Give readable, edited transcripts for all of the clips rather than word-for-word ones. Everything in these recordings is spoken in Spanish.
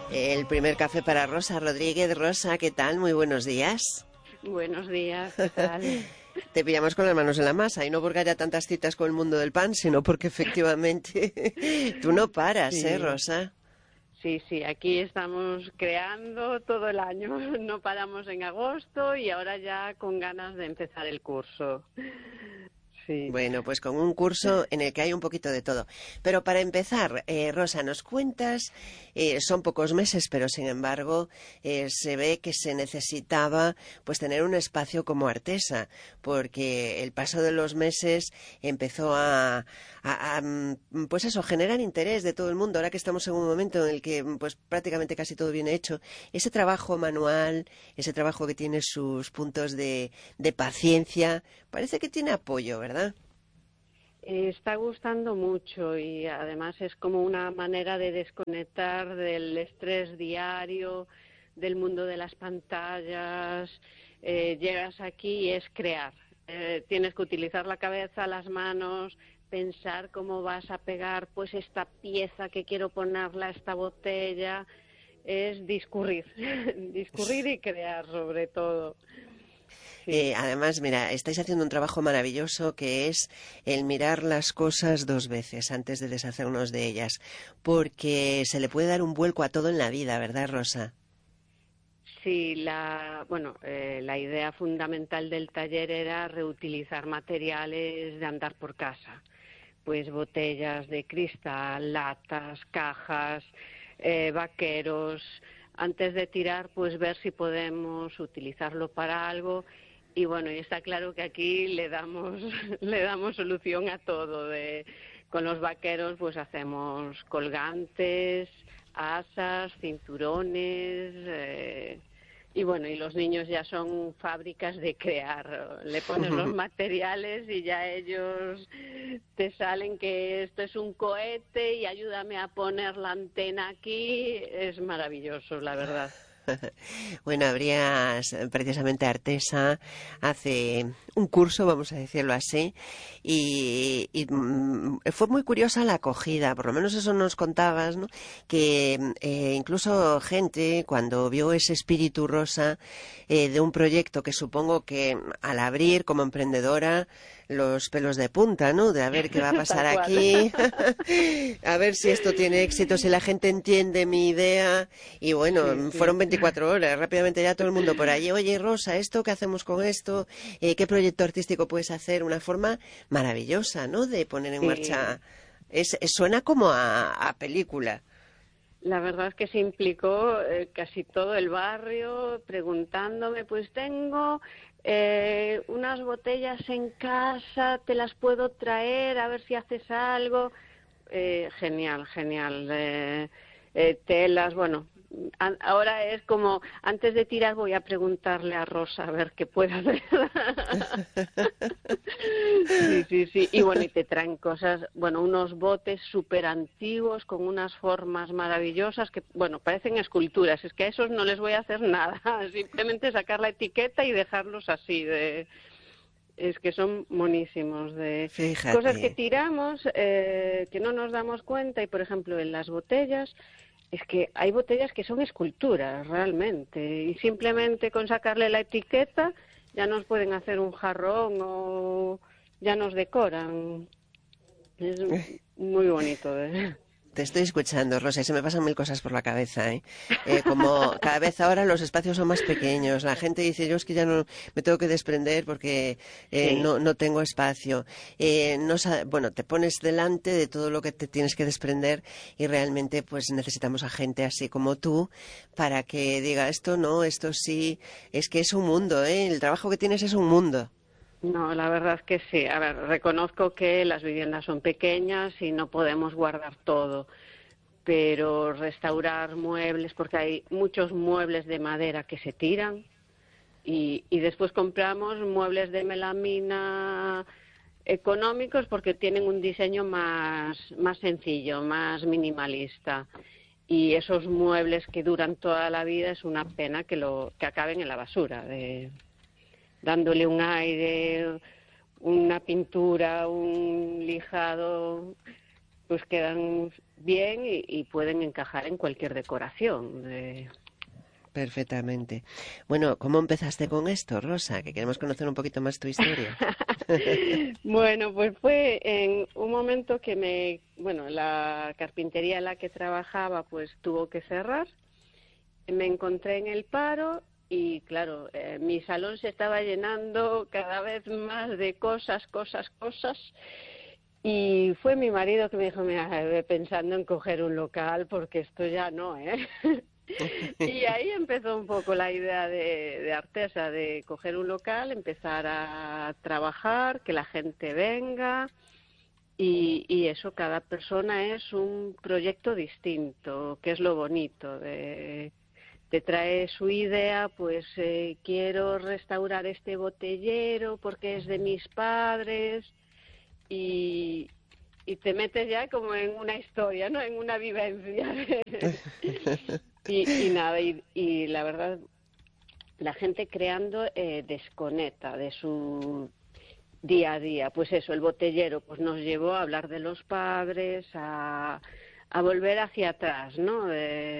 El primer café para Rosa Rodríguez. Rosa, ¿qué tal? Muy buenos días. Buenos días, ¿qué tal? Te pillamos con las manos en la masa, y no porque haya tantas citas con el mundo del pan, sino porque efectivamente tú no paras, Sí, Rosa? sí, aquí estamos creando todo el año. No paramos en agosto y ahora ya con ganas de empezar el curso. Sí. Bueno, pues con un curso en el que hay un poquito de todo. Pero para empezar, Rosa, nos cuentas, son pocos meses, pero sin embargo se ve que se necesitaba pues tener un espacio como Artesa, porque el paso de los meses empezó pues eso, generar interés de todo el mundo. Ahora que estamos en un momento en el que pues prácticamente casi todo viene hecho, ese trabajo manual, ese trabajo que tiene sus puntos de paciencia, parece que tiene apoyo, ¿verdad? Está gustando mucho y además es como una manera de desconectar del estrés diario, del mundo de las pantallas. Llegas aquí y es crear. Tienes que utilizar la cabeza, las manos, pensar cómo vas a pegar pues esta pieza que quiero ponerla a esta botella. Es discurrir, discurrir y crear sobre todo. Sí. Además, mira, estáis haciendo un trabajo maravilloso que es el mirar las cosas dos veces antes de deshacernos de ellas, porque se le puede dar un vuelco a todo en la vida, ¿verdad, Rosa? Sí, la idea fundamental del taller era reutilizar materiales de andar por casa, pues botellas de cristal, latas, cajas, vaqueros. Antes de tirar, pues ver si podemos utilizarlo para algo. Y bueno, y está claro que aquí le damos, le damos solución a todo. Con los vaqueros, pues hacemos colgantes, asas, cinturones. Y bueno, y los niños ya son fábricas de crear. Le pones los materiales y ya ellos te salen que esto es un cohete y ayúdame a poner la antena aquí. Es maravilloso, la verdad. Bueno, habrías precisamente Artesa hace un curso, vamos a decirlo así, y fue muy curiosa la acogida, por lo menos eso nos contabas, ¿no? Que incluso gente, cuando vio ese espíritu Rosa de un proyecto que supongo que al abrir como emprendedora los pelos de punta, ¿no? De a ver qué va a pasar Tal cual. aquí, a ver si esto tiene éxito, si la gente entiende mi idea. Y Sí, bueno, sí. fueron 24 horas, rápidamente ya todo el mundo por allí. Oye, Rosa, ¿esto qué hacemos con esto? ¿Qué proyecto artístico puedes hacer? Una forma maravillosa, ¿no? De poner en Sí. marcha. Suena como a película. La verdad es que se implicó casi todo el barrio preguntándome, pues tengo unas botellas en casa, te las puedo traer a ver si haces algo. Genial, genial. Telas, bueno, ahora es como, antes de tirar voy a preguntarle a Rosa a ver qué puede hacer. Sí, sí, sí. Y bueno, y te traen cosas, bueno, unos botes súper antiguos con unas formas maravillosas que, bueno, parecen esculturas. Es que a esos no les voy a hacer nada. Simplemente sacar la etiqueta y dejarlos así. Es que son monísimos. De cosas que Fíjate. tiramos, que no nos damos cuenta. Y, por ejemplo, en las botellas, es que hay botellas que son esculturas, realmente. Y simplemente con sacarle la etiqueta ya nos pueden hacer un jarrón o ya nos decoran. Es muy bonito. Te estoy escuchando, Rosa, y se me pasan mil cosas por la cabeza, ¿eh? Como cada vez ahora los espacios son más pequeños, la gente dice, yo es que ya no me tengo que desprender porque Sí. no tengo espacio. Bueno, te pones delante de todo lo que te tienes que desprender y realmente pues necesitamos a gente así como tú para que diga esto no, esto sí, es que es un mundo, ¿eh? El trabajo que tienes es un mundo. No, la verdad es que sí. A ver, reconozco que las viviendas son pequeñas y no podemos guardar todo, pero restaurar muebles, porque hay muchos muebles de madera que se tiran y después compramos muebles de melamina económicos porque tienen un diseño más sencillo, más minimalista. Y esos muebles que duran toda la vida es una pena que acaben en la basura, dándole un aire, una pintura, un lijado. pues quedan bien y pueden encajar en cualquier decoración. Perfectamente. Bueno, ¿cómo empezaste con esto, Rosa? Que queremos conocer un poquito más tu historia. Bueno, pues fue en un momento que la carpintería en la que trabajaba pues tuvo que cerrar. Me encontré en el paro y claro, mi salón se estaba llenando cada vez más de cosas. Y fue mi marido que me dijo, mira, pensando en coger un local porque esto ya no, ¿eh? Y ahí empezó un poco la idea de Artesa, de coger un local, empezar a trabajar, que la gente venga y eso, cada persona es un proyecto distinto, que es lo bonito te trae su idea, pues quiero restaurar este botellero porque es de mis padres y, y te metes ya como en una historia, ¿no? En una vivencia. Y nada, y la verdad, la gente creando desconecta de su día a día. Pues eso, el botellero pues nos llevó a hablar de los padres, a volver hacia atrás, ¿no?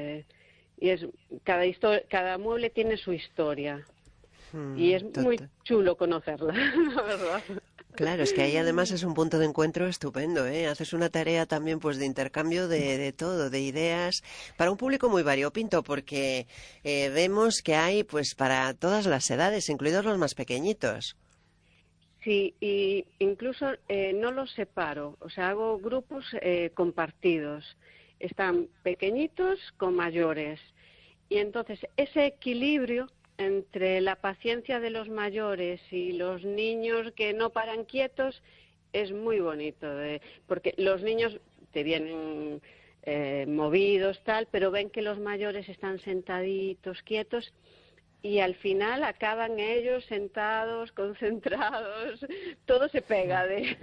Y es cada mueble tiene su historia y es muy Total. chulo conocerla, la verdad. Claro, es que ahí además es un punto de encuentro estupendo, ¿eh? Haces una tarea también pues de intercambio de todo, de ideas, para un público muy variopinto, porque vemos que hay pues para todas las edades, incluidos los más pequeñitos. Sí, y incluso no los separo, o sea, hago grupos compartidos. Están pequeñitos con mayores. Y entonces ese equilibrio entre la paciencia de los mayores y los niños que no paran quietos es muy bonito, porque los niños te vienen movidos, tal, pero ven que los mayores están sentaditos, quietos, y al final acaban ellos sentados, concentrados, todo se pega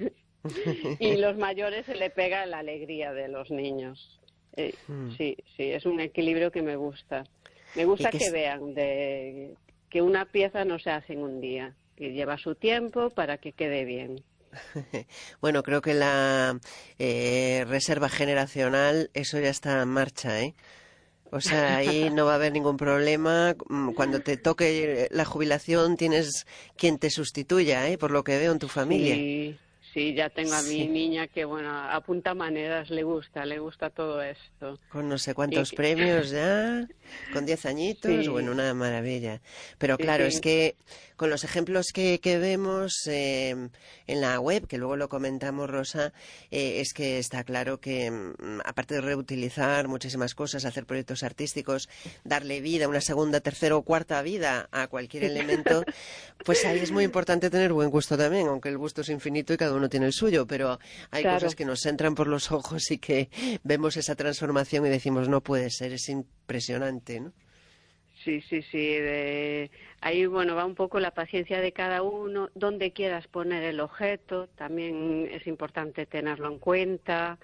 y los mayores se le pega la alegría de los niños. Sí, es un equilibrio que me gusta. Me Y gusta que que vean que una pieza no se hace en un día, que lleva su tiempo para que quede bien. bueno, creo que la reserva generacional, eso ya está en marcha, ¿eh? O sea, ahí no va a haber ningún problema. Cuando te toque la jubilación, tienes quien te sustituya, ¿eh? Por lo que veo en tu familia. Sí, sí, ya tengo a mi Sí. niña que, bueno, apunta maneras, le gusta todo esto. Con no sé Y cuántos premios ya, con 10 añitos, bueno, sí, una maravilla. Pero sí, claro, es sí, que con los ejemplos que vemos en la web, que luego lo comentamos, Rosa, es que está claro que aparte de reutilizar muchísimas cosas, hacer proyectos artísticos, darle vida, una segunda, tercera o cuarta vida a cualquier elemento, pues ahí es muy importante tener buen gusto también, aunque el gusto es infinito y cada uno tiene el suyo, pero hay cosas claro. que nos entran por los ojos y que vemos esa transformación y decimos, no puede ser, es impresionante, ¿no? Sí, sí, sí. Ahí, bueno, va un poco la paciencia de cada uno, dónde quieras poner el objeto, también es importante tenerlo en cuenta.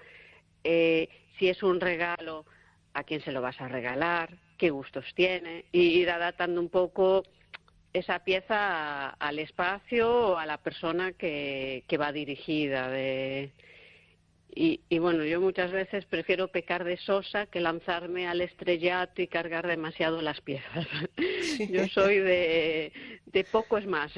Si es un regalo, a quién se lo vas a regalar, qué gustos tiene, y ir adaptando un poco esa pieza al espacio o a la persona que va dirigida. Y bueno, yo muchas veces prefiero pecar de sosa que lanzarme al estrellato y cargar demasiado las piezas. Sí. Yo soy de poco es más.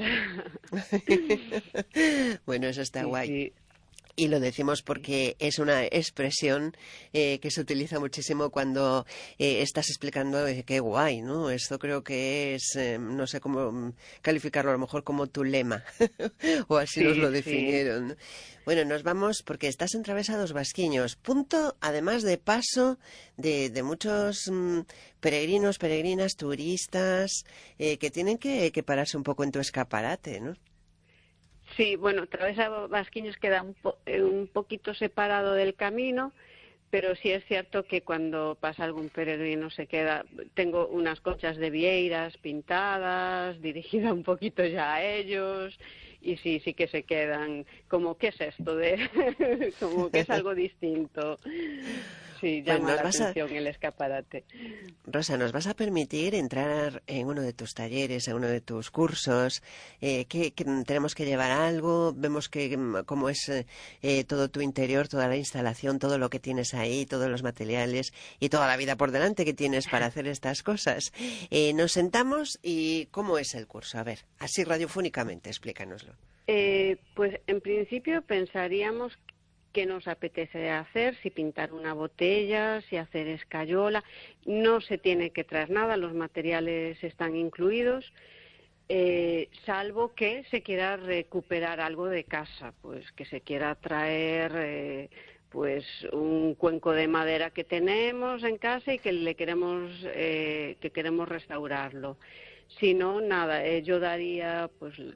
Bueno, eso está Sí, guay. sí, Y lo decimos porque es una expresión que se utiliza muchísimo cuando estás explicando qué guay, ¿no? Esto creo que es, no sé cómo calificarlo, a lo mejor como tu lema, o así nos sí, lo sí. definieron, ¿no? Bueno, nos vamos porque estás en Travesa dos Vasquiños, punto además de paso de muchos peregrinos, peregrinas, turistas, que tienen que pararse un poco en tu escaparate, ¿no? Sí, bueno, Travesa Basquiños queda un poquito separado del camino, pero sí es cierto que cuando pasa algún peregrino se queda. Tengo unas conchas de vieiras pintadas, dirigida un poquito ya a ellos, y sí, sí que se quedan como, ¿qué es esto? Como que es algo distinto. Sí, Pues llama la atención el escaparate. Rosa, ¿nos vas a permitir entrar en uno de tus talleres, en uno de tus cursos? ¿Que tenemos que llevar algo? Vemos que cómo es todo tu interior, toda la instalación, todo lo que tienes ahí, todos los materiales y toda la vida por delante que tienes para hacer estas cosas. Nos sentamos y ¿cómo es el curso? A ver, así radiofónicamente, explícanoslo. Pues en principio pensaríamos qué nos apetece hacer, si pintar una botella, si hacer escayola. No se tiene que traer nada, los materiales están incluidos, salvo que se quiera recuperar algo de casa, pues que se quiera traer pues un cuenco de madera que tenemos en casa y que queremos restaurarlo. Si no, nada, yo daría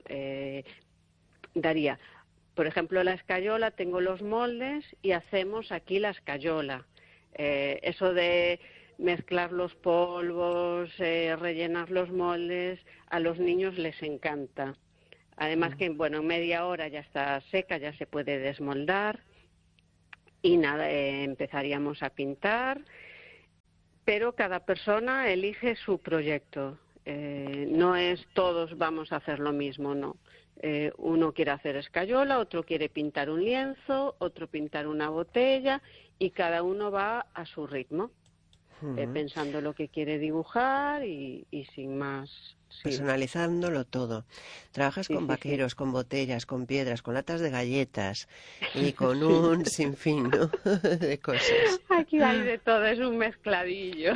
por ejemplo, la escayola, tengo los moldes y hacemos aquí la escayola. Eso de mezclar los polvos, rellenar los moldes, a los niños les encanta. Además que, bueno, en media hora ya está seca, ya se puede desmoldar y nada, empezaríamos a pintar, pero cada persona elige su proyecto. No es todos vamos a hacer lo mismo, no. Uno quiere hacer escayola, otro quiere pintar un lienzo, otro pintar una botella y cada uno va a su ritmo, pensando lo que quiere dibujar y sin más. Sí. Personalizándolo todo. Trabajas con vaqueros, con botellas, con piedras, con latas de galletas y con un sinfín, ¿no? de cosas. Aquí hay de todo, es un mezcladillo.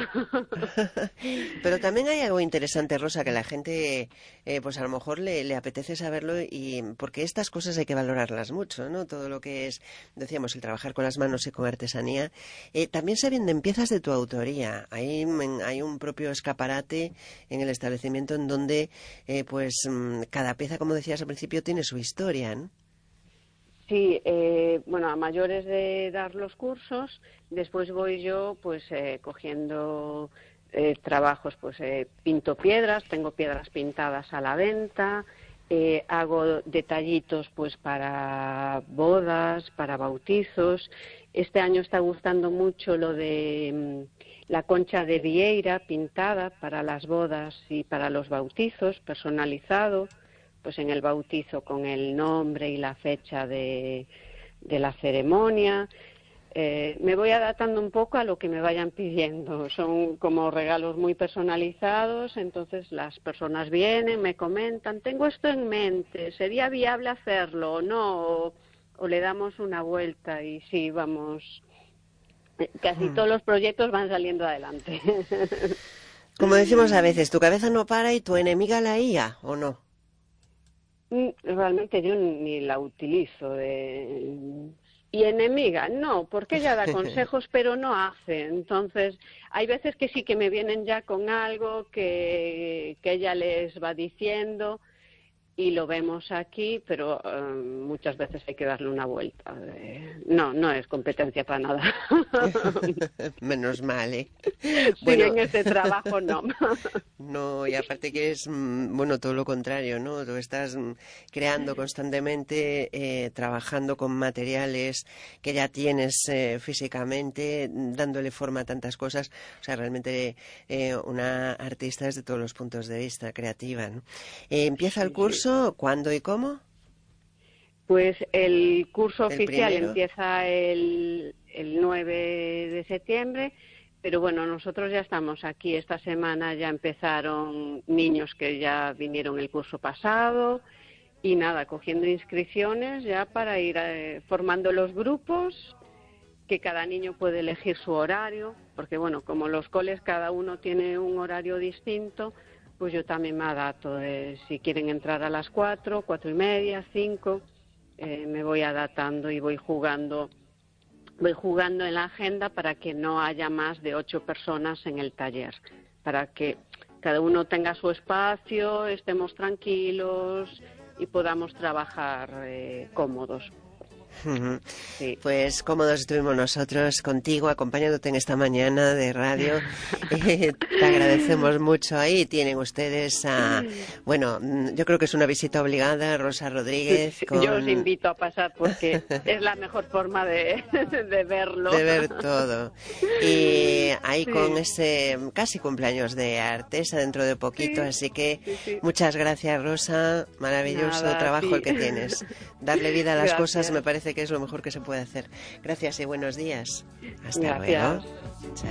Pero también hay algo interesante, Rosa, que la gente, pues a lo mejor le apetece saberlo y porque estas cosas hay que valorarlas mucho, ¿no? Todo lo que es, decíamos, el trabajar con las manos y con artesanía. También se venden piezas de tu autoría. Hay un propio escaparate en el establecimiento en donde, pues, cada pieza, como decías al principio, tiene su historia, ¿no? Sí, bueno, a mayores de dar los cursos, después voy yo, pues, cogiendo trabajos, pues, pinto piedras, tengo piedras pintadas a la venta, hago detallitos, pues, para bodas, para bautizos. Este año está gustando mucho lo de la concha de Vieira pintada para las bodas y para los bautizos, personalizado, pues en el bautizo con el nombre y la fecha de la ceremonia. Me voy adaptando un poco a lo que me vayan pidiendo. Son como regalos muy personalizados, entonces las personas vienen, me comentan, tengo esto en mente, ¿sería viable hacerlo o no? O le damos una vuelta y sí, vamos. Casi todos los proyectos van saliendo adelante. Como decimos a veces, tu cabeza no para y tu enemiga la IA, ¿o no? Realmente yo ni la utilizo. Y enemiga, no, porque ella da consejos pero no hace. Entonces, hay veces que sí que me vienen ya con algo que ella les va diciendo y lo vemos aquí, pero muchas veces hay que darle una vuelta. No es competencia para nada. Menos mal, ¿eh? Sí, bueno, en este trabajo no. No, y aparte que es, bueno, todo lo contrario, ¿no? Tú estás creando constantemente, trabajando con materiales que ya tienes físicamente, dándole forma a tantas cosas. O sea, realmente una artista desde todos los puntos de vista, creativa, ¿no? ¿Empieza el curso? ¿Cuándo y cómo? Pues el curso oficial primero. Empieza el 9 de septiembre, pero bueno, nosotros ya estamos aquí. Esta semana ya empezaron niños que ya vinieron el curso pasado y nada, cogiendo inscripciones ya para ir formando los grupos, que cada niño puede elegir su horario, porque bueno, como los coles cada uno tiene un horario distinto, pues yo también me adapto. Si quieren entrar a las 4, 4:30, 5, me voy adaptando y voy jugando en la agenda para que no haya más de 8 personas en el taller, para que cada uno tenga su espacio, estemos tranquilos y podamos trabajar cómodos. Sí. Pues cómodos estuvimos nosotros contigo, acompañándote en esta mañana de radio. Te agradecemos mucho. Ahí tienen ustedes bueno, yo creo que es una visita obligada, Rosa Rodríguez. Yo os invito a pasar porque es la mejor forma de verlo. De ver todo. Y ahí con ese casi cumpleaños de Artesa dentro de poquito, así que muchas gracias, Rosa. Maravilloso trabajo el que tienes. Darle vida a las cosas me parece que es lo mejor que se puede hacer. Gracias y buenos días. Hasta luego. Chao.